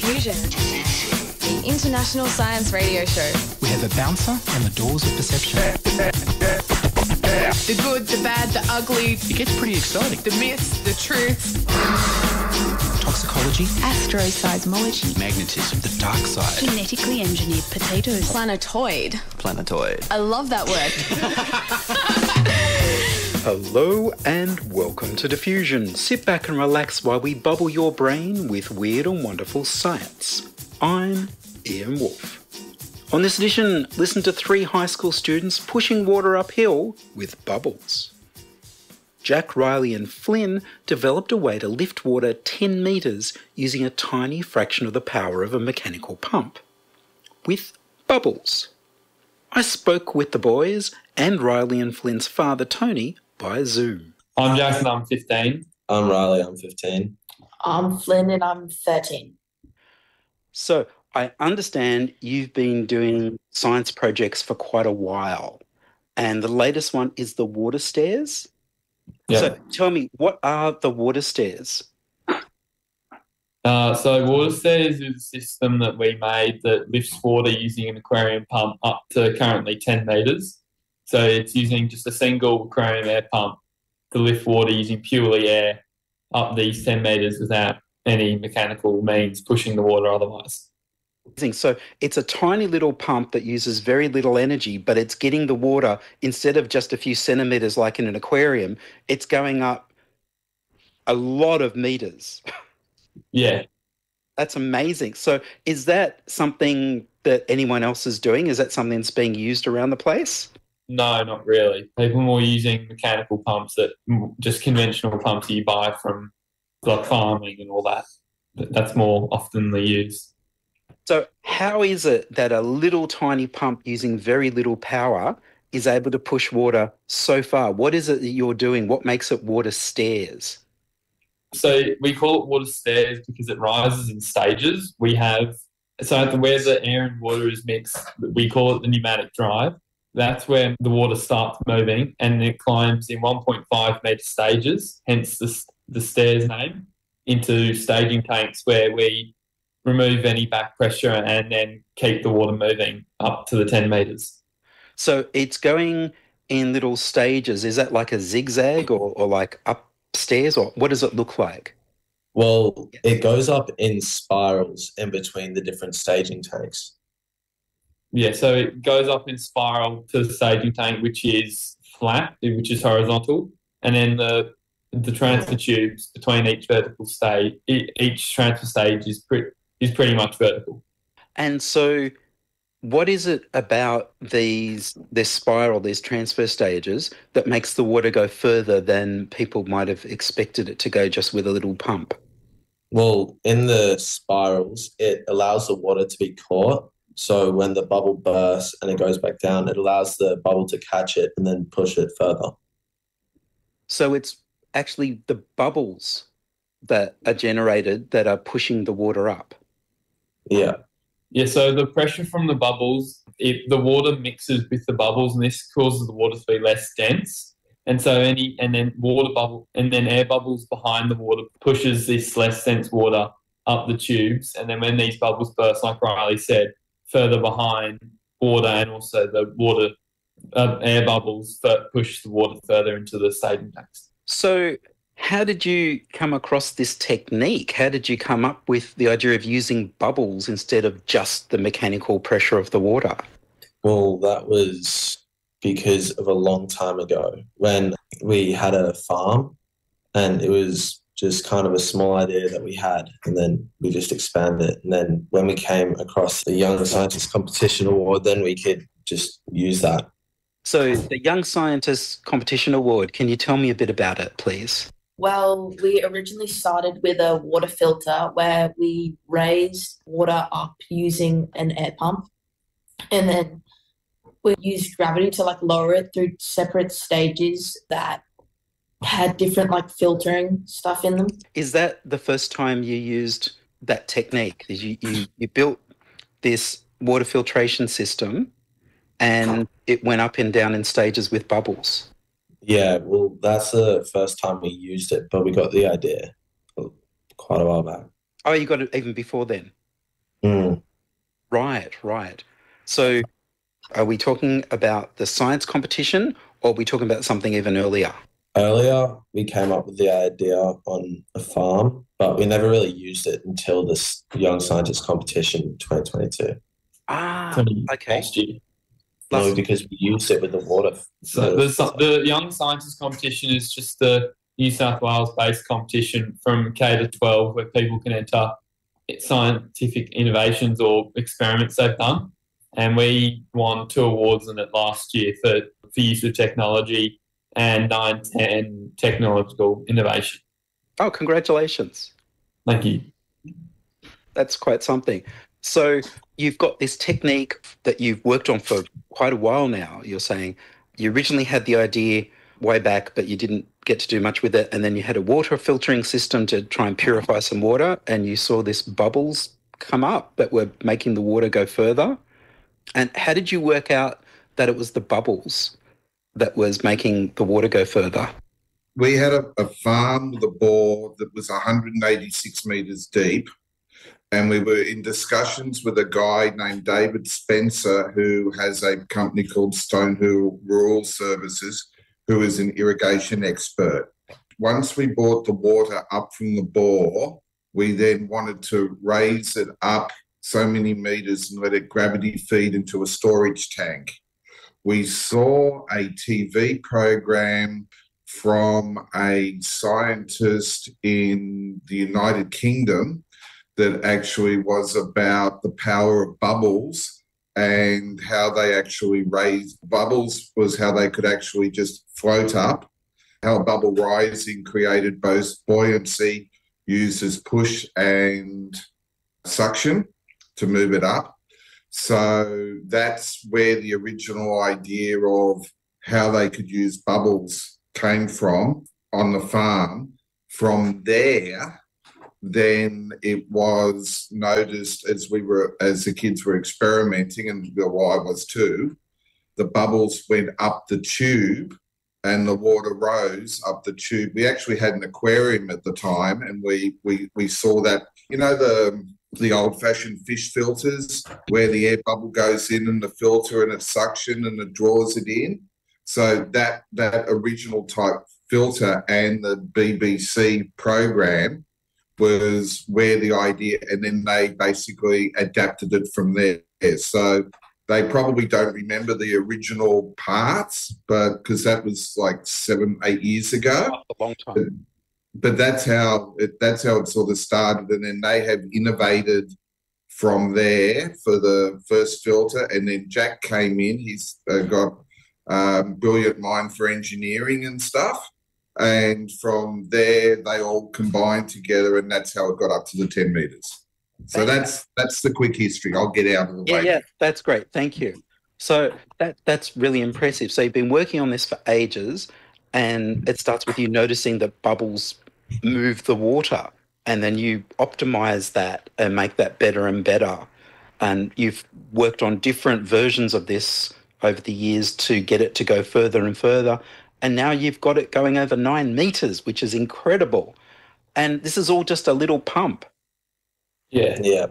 Diffusion, the international science radio show. We have a bouncer on the doors of perception. The good, the bad, the ugly. It gets pretty exciting. The myths, the truths. Toxicology. Astroseismology. Magnetism. The dark side. Genetically engineered potatoes. Planetoid. Planetoid. I love that word. Hello and welcome to Diffusion. Sit back and relax while we bubble your brain with weird and wonderful science. I'm Ian Wolfe. On this edition, listen to 3 high school students pushing water uphill with bubbles. Jack, Riley and Flynn developed a way to lift water 10 metres using a tiny fraction of the power of a mechanical pump. With bubbles. I spoke with the boys and Riley and Flynn's father, Tony, by Zoom. I'm Jack and I'm 15. I'm Riley, I'm 15. I'm Flynn and I'm 13. So, I understand you've been doing science projects for quite a while, and the latest one is the water stairs. Yeah. So tell me, what are the water stairs? So water stairs is a system that we made that lifts water using an aquarium pump up to currently 10 metres. So it's using just a single aquarium air pump to lift water using purely air up these 10 metres without any mechanical means pushing the water otherwise. So it's a tiny little pump that uses very little energy, but it's getting the water, instead of just a few centimetres like in an aquarium, it's going up a lot of metres. Yeah. That's amazing. So is that something that anyone else is doing? Is that something that's being used around the place? No, not really. People are more using mechanical pumps, that just conventional pumps that you buy from like farming and all that. That's more oftenly used. So how is it that a little tiny pump using very little power is able to push water so far? What is it that you're doing? What makes it water stairs? So we call it water stairs because it rises in stages. We have, so at where the air and water is mixed, we call it the pneumatic drive. That's where the water starts moving and it climbs in 1.5 metre stages, hence the stairs name, into staging tanks where we remove any back pressure and then keep the water moving up to the 10 metres. So it's going in little stages. Is that like a zigzag or like upstairs, or what does it look like? Well, it goes up in spirals in between the different staging tanks. Yeah, so it goes up in spiral to the staging tank, which is flat, which is horizontal, and then the transfer tubes between each vertical stage, each transfer stage is pretty much vertical. And so what is it about this spiral, these transfer stages, that makes the water go further than people might have expected it to go just with a little pump? Well, in the spirals, it allows the water to be caught. So when the bubble bursts and it goes back down, it allows the bubble to catch it and then push it further. So it's actually the bubbles that are generated that are pushing the water up. Yeah. Yeah, so the pressure from the bubbles, the water mixes with the bubbles and this causes the water to be less dense. And so air bubbles behind the water pushes this less dense water up the tubes. And then when these bubbles burst, like Riley said, further behind water, and also the water air bubbles that push the water further into the staging tanks. So how did you come across this technique? How did you come up with the idea of using bubbles instead of just the mechanical pressure of the water? Well, that was because of a long time ago when we had a farm, and it was just kind of a small idea that we had, and then we just expanded it. And then when we came across the Young Scientist Competition Award, then we could just use that. So the Young Scientist Competition Award, can you tell me a bit about it, please? Well, we originally started with a water filter where we raised water up using an air pump, and then we used gravity to lower it through separate stages that had different filtering stuff in them. Is that the first time you used that technique? You built this water filtration system and it went up and down in stages with bubbles? Yeah, well, that's the first time we used it, but we got the idea quite a while back. Oh, you got it even before then? Mm. Right. So are we talking about the science competition or are we talking about something even earlier? Earlier, we came up with the idea on a farm, but we never really used it until this Young Scientist competition in 2022. Ah, okay. Last year. No, because we used it with the water. So the Young Scientist competition is just the New South Wales-based competition from K to 12 where people can enter scientific innovations or experiments they've done. And we won 2 awards in it last year for use of technology and 9-10 technological innovation. Oh, congratulations. Thank you. That's quite something. So you've got this technique that you've worked on for quite a while now. You're saying you originally had the idea way back, but you didn't get to do much with it. And then you had a water filtering system to try and purify some water. And you saw this bubbles come up that were making the water go further. And how did you work out that it was the bubbles that was making the water go further? We had a farm with a bore that was 186 metres deep, and we were in discussions with a guy named David Spencer, who has a company called Stonehill Rural Services, who is an irrigation expert. Once we brought the water up from the bore, we then wanted to raise it up so many metres and let it gravity feed into a storage tank. We saw a TV program from a scientist in the United Kingdom that actually was about the power of bubbles and how they actually raised bubbles was how they could actually just float up, how bubble rising created both buoyancy, uses push and suction to move it up. So that's where the original idea of how they could use bubbles came from on the farm. From there, then it was noticed as the kids were experimenting, and well, I was too, the bubbles went up the tube and the water rose up the tube. We actually had an aquarium at the time, and we saw that, you know, the old-fashioned fish filters where the air bubble goes in and the filter and it's suction and it draws it in. So that original type filter and the BBC program was where the idea, and then they basically adapted it from there. So they probably don't remember the original parts, but because that was like 7-8 years ago. A long time. But that's how it sort of started, and then they have innovated from there for the first filter. And then Jack came in; he's got a brilliant mind for engineering and stuff. And from there, they all combined together, and that's how it got up to the 10 metres. So that's the quick history. I'll get out of the way. Yeah, that's great. Thank you. So that's really impressive. So you've been working on this for ages. And it starts with you noticing that bubbles move the water, and then you optimize that and make that better and better. And you've worked on different versions of this over the years to get it to go further and further. And now you've got it going over 9 meters, which is incredible. And this is all just a little pump. Yeah.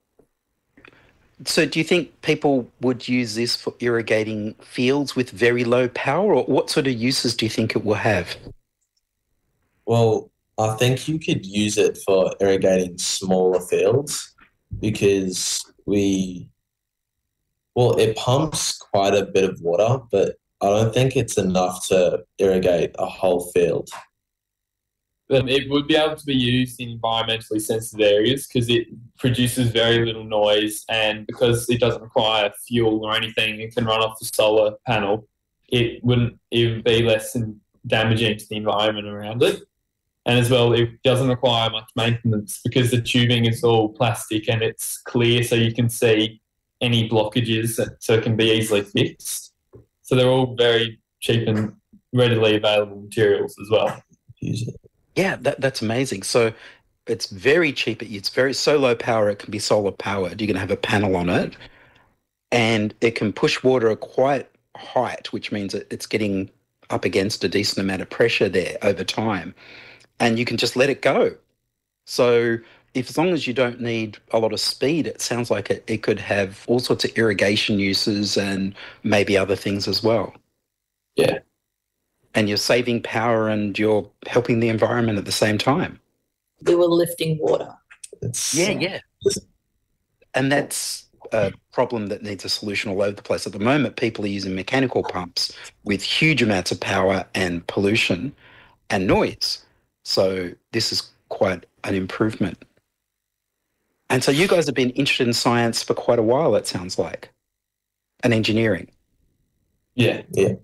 So do you think people would use this for irrigating fields with very low power, or what sort of uses do you think it will have? Well, I think you could use it for irrigating smaller fields because it pumps quite a bit of water, but I don't think it's enough to irrigate a whole field. It would be able to be used in environmentally sensitive areas because it produces very little noise, and because it doesn't require fuel or anything, it can run off the solar panel. It would be less damaging to the environment around it. And as well, it doesn't require much maintenance because the tubing is all plastic and it's clear, so you can see any blockages, so it can be easily fixed. So they're all very cheap and readily available materials as well. Use it. Yeah, that's amazing. So it's very cheap. It's so low power, it can be solar powered. You're going to have a panel on it, and it can push water quite height, which means it's getting up against a decent amount of pressure there over time, and you can just let it go. So if as long as you don't need a lot of speed, it sounds like it could have all sorts of irrigation uses and maybe other things as well. Yeah. And you're saving power and you're helping the environment at the same time. We were lifting water. Yeah. And that's a problem that needs a solution all over the place. At the moment, people are using mechanical pumps with huge amounts of power and pollution and noise. So this is quite an improvement. And so you guys have been interested in science for quite a while, it sounds like, and engineering. Yeah.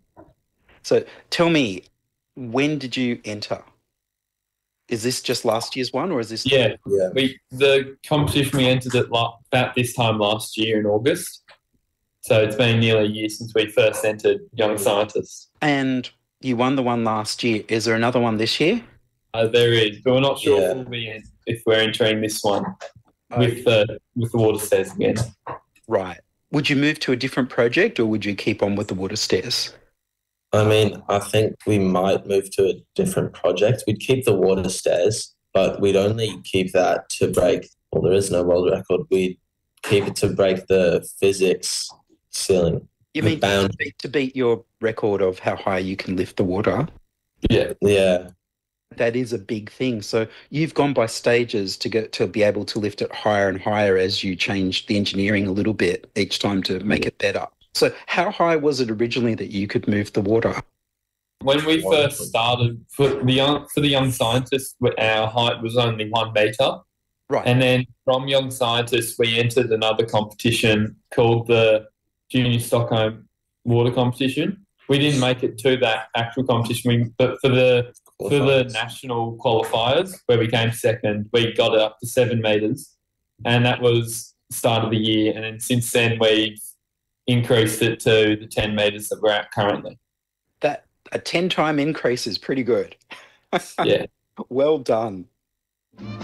So tell me, when did you enter? Is this just last year's one, or is this? Yeah. The competition we entered at about this time last year in August. So it's been nearly a year since we first entered Young Scientists. And you won the one last year. Is there another one this year? There is, but we're not sure if we're entering this one with the water stairs again. Right. Would you move to a different project, or would you keep on with the water stairs? I mean, I think we might move to a different project. We'd keep the water stairs, but we'd only keep that to break, well, there is no world record. We'd keep it to break the physics ceiling. You mean to beat your record of how high you can lift the water? Yeah. That is a big thing. So you've gone by stages to be able to lift it higher and higher as you change the engineering a little bit each time to make it better. So how high was it originally that you could move the water? When we first started, for the young scientists, our height was only 1 metre. Right. And then from Young Scientists, we entered another competition called the Junior Stockholm Water Competition. We didn't make it to that actual competition, but for the national qualifiers, where we came second, we got it up to 7 metres. And that was the start of the year. And then since then, we've increased it to the 10 metres that we're at currently. That a 10-time increase is pretty good. Yeah. Well done.